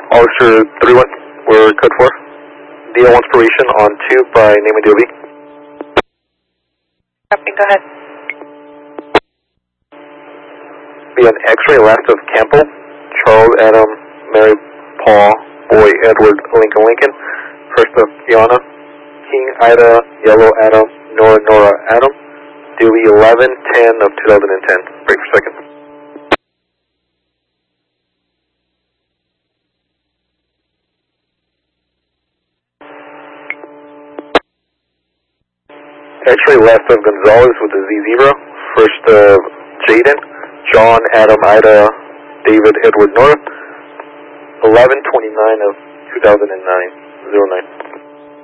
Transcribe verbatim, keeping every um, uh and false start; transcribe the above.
Officer three one, we're code four. D L one inspiration on two by name and D O B. Copy, go ahead. Be an X-ray left of Campbell, Charles, Adam, Mary, Paul, Boy, Edward, Lincoln, Lincoln. First of Kiana, King, Ida, Yellow, Adam, Nora, Nora, Adam. D O B eleven ten of two thousand ten. Break for second. X-ray left of Gonzalez with the Z zero. First of Jaden, John, Adam, Ida, David, Edward, Nora. eleven twenty-nine of two thousand nine. zero nine.